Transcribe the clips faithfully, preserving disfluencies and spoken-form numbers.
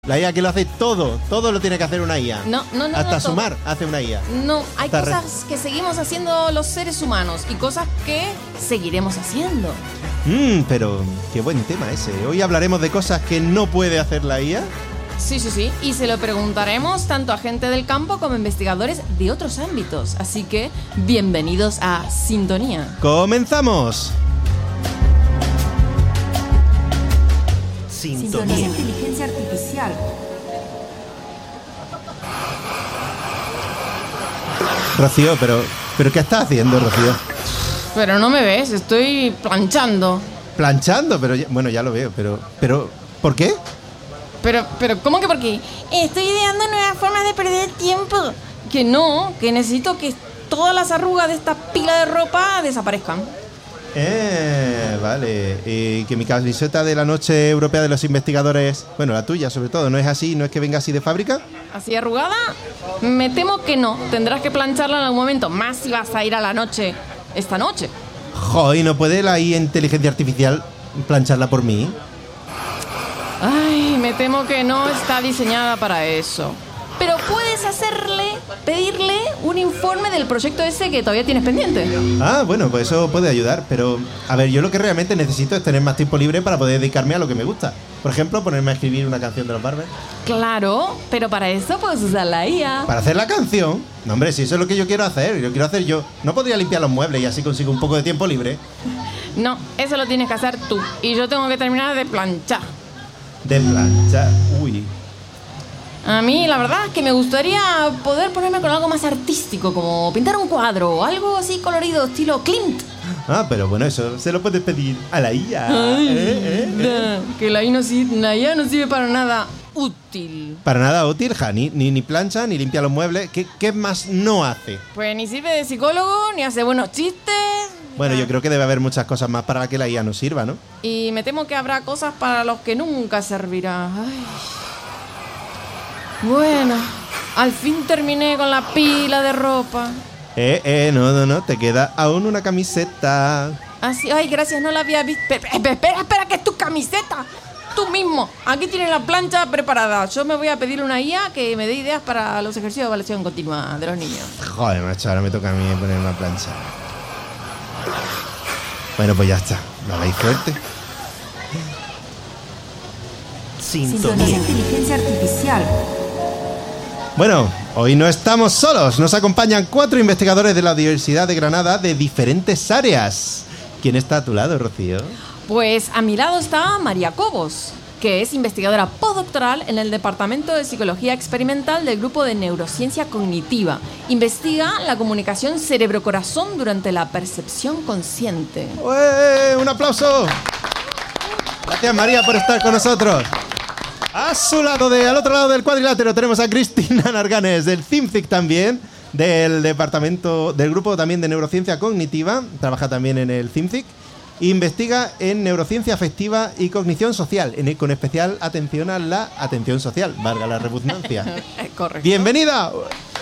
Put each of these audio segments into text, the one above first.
La I A que lo hace todo, todo lo tiene que hacer una I A. No, no, no. Hasta no, sumar hace una I A. No, hay Está cosas re... que seguimos haciendo los seres humanos y cosas que seguiremos haciendo. Mmm, pero qué buen tema ese. Hoy hablaremos de cosas que no puede hacer la I A. Sí, sí, sí. Y se lo preguntaremos tanto a gente del campo como a investigadores de otros ámbitos. Así que, bienvenidos a Sintonía. ¡Comenzamos! Sintonía. Sintonía. Inteligencia artificial. Rocío, pero, pero ¿qué estás haciendo, Rocío? Pero no me ves, estoy planchando. Planchando, pero ya, bueno, ya lo veo, pero, pero ¿por qué? Pero, pero, ¿cómo que por qué? Estoy ideando nuevas formas de perder tiempo. Que no, que necesito que todas las arrugas de esta pila de ropa desaparezcan. Eh, vale. Y que mi camiseta de la Noche Europea de los Investigadores, bueno, la tuya sobre todo, ¿no es así? ¿No es que venga así de fábrica? ¿Así arrugada? Me temo que no. Tendrás que plancharla en algún momento. Más si vas a ir a la noche esta noche. Joder, ¿no puede la I A inteligencia artificial plancharla por mí? Ay, me temo que no está diseñada para eso. Pero puedes hacerle, pedirle un informe del proyecto ese que todavía tienes pendiente. Ah, bueno, pues eso puede ayudar. Pero, a ver, yo lo que realmente necesito es tener más tiempo libre para poder dedicarme a lo que me gusta. Por ejemplo, ponerme a escribir una canción de los Barbers. Claro, pero para eso puedes usar la I A. ¿Para hacer la canción? No, hombre, si eso es lo que yo quiero hacer. Yo quiero hacer yo. No podría limpiar los muebles y así consigo un poco de tiempo libre. No, eso lo tienes que hacer tú. Y yo tengo que terminar de planchar. De planchar. Uy. A mí, la verdad, es que me gustaría poder ponerme con algo más artístico, como pintar un cuadro o algo así colorido, estilo Klimt. Ah, pero bueno, eso se lo puedes pedir a la I A. Ay, ¿Eh, eh, eh? nah, que la I A no sirve, la I A no sirve para nada útil. Para nada útil, ja, ni, ni, ni plancha, ni limpia los muebles. ¿Qué, ¿Qué más no hace? Pues ni sirve de psicólogo, ni hace buenos chistes. Bueno, yo creo que debe haber muchas cosas más para que la I A nos sirva, ¿no? Y me temo que habrá cosas para los que nunca servirá. Ay. Bueno, al fin terminé con la pila de ropa. Eh, eh, no, no, no, te queda aún una camiseta. Así, ay, gracias, no la había visto. Espera, espera, espera, que es tu camiseta. Tú mismo. Aquí tienes la plancha preparada. Yo me voy a pedir una I A que me dé ideas para los ejercicios de evaluación continua de los niños. Joder, macho, ahora me toca a mí poner una plancha. Bueno, pues ya está. ¿No veis fuerte? Sintonía. Inteligencia artificial. Bueno, hoy no estamos solos. Nos acompañan cuatro investigadores de la Universidad de Granada de diferentes áreas. ¿Quién está a tu lado, Rocío? Pues a mi lado está María Cobos, que es investigadora postdoctoral en el Departamento de Psicología Experimental del Grupo de Neurociencia Cognitiva. Investiga la comunicación cerebro-corazón durante la percepción consciente. ¡Ué! ¡Un aplauso! Gracias, María, por estar con nosotros. A su lado, de, al otro lado del cuadrilátero, tenemos a Cristina Narganes, del CIMCIC también, del departamento, del grupo también de neurociencia cognitiva, trabaja también en el CIMCIC, investiga en neurociencia afectiva y cognición social, en, con especial atención a la atención social, valga la redundancia. Correcto. ¡Bienvenida!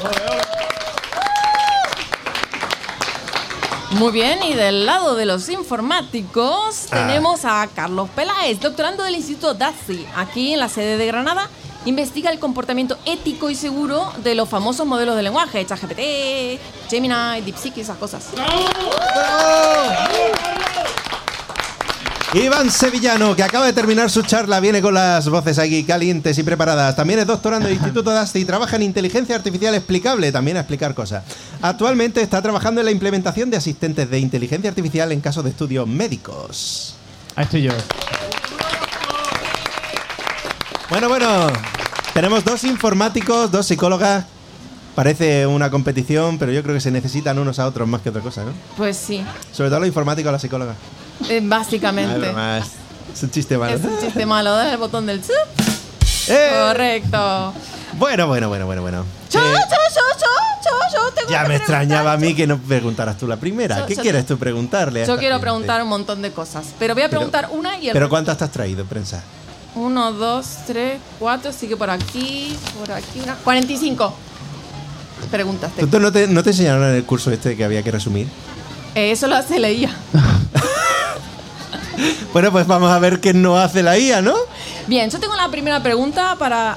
Muy bien, y del lado de los informáticos Ah. tenemos a Carlos Peláez, doctorando del Instituto DASI, aquí en la sede de Granada. Investiga el comportamiento ético y seguro de los famosos modelos de lenguaje, ChatGPT, Gemini, DeepSeek y esas cosas. Iván Sevillano, que acaba de terminar su charla, viene con las voces aquí calientes y preparadas. También es doctorando del Instituto DASTI y trabaja en inteligencia artificial explicable, también a explicar cosas. Actualmente está trabajando en la implementación de asistentes de inteligencia artificial en casos de estudios médicos. Ahí estoy yo. Bueno, bueno, tenemos dos informáticos, dos psicólogas. Parece una competición, pero yo creo que se necesitan unos a otros más que otra cosa, ¿no? Pues sí, Sobre todo los informáticos a las psicólogas. eh, básicamente. Más. Es un chiste malo. Es un chiste malo, dale el botón del chup. ¡Eh! Correcto. Bueno, bueno, bueno, bueno, bueno. Yo, Eh, yo, yo, yo, yo, yo tengo Ya que me extrañaba a preguntar. mí que no preguntaras tú la primera. Yo- ¿Qué yo- quieres tú preguntarle a Yo esta quiero gente? preguntar un montón de cosas, pero voy a Pero- preguntar una y el ¿Pero cuántas te has traído, prensa? Uno, dos, tres, cuatro, sigue por aquí, por aquí, una... cuarenta y cinco preguntas. ¿Tú, tú no, te, no te enseñaron en el curso este que había que resumir? Eh, eso lo hace la I A. Bueno, pues vamos a ver qué no hace la I A, ¿no? Bien, yo tengo la primera pregunta para